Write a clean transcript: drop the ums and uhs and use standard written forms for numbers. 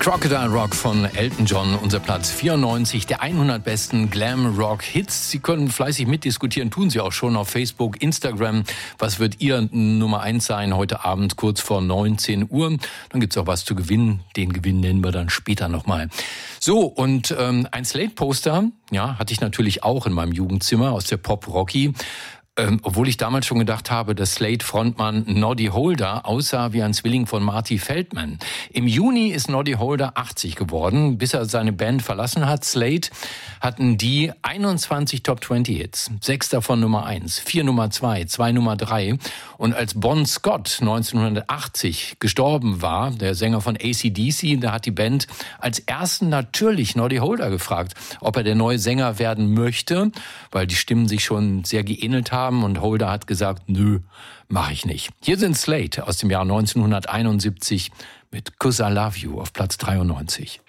Crocodile Rock von Elton John, unser Platz 94 der 100 besten Glam-Rock-Hits. Sie können fleißig mitdiskutieren, tun Sie auch schon auf Facebook, Instagram. Was wird Ihr Nummer 1 sein heute Abend kurz vor 19 Uhr? Dann gibt's auch was zu gewinnen. Den Gewinn nennen wir dann später nochmal. So, und ein Slate-Poster, ja, hatte ich natürlich auch in meinem Jugendzimmer aus der Pop-Rocky. Obwohl ich damals schon gedacht habe, dass Slade-Frontmann Noddy Holder aussah wie ein Zwilling von Marty Feldman. Im Juni ist Noddy Holder 80 geworden. Bis er seine Band verlassen hat, Slade, hatten die 21 Top-20-Hits. 6 davon Nummer 1, 4 Nummer 2, 2 Nummer 3. Und als Bon Scott 1980 gestorben war, der Sänger von AC/DC, da hat die Band als ersten natürlich Noddy Holder gefragt, ob er der neue Sänger werden möchte, weil die Stimmen sich schon sehr geähnelt haben. Und Holder hat gesagt, nö, mach ich nicht. Hier sind Slade aus dem Jahr 1971 mit 'Cause I Love You auf Platz 93.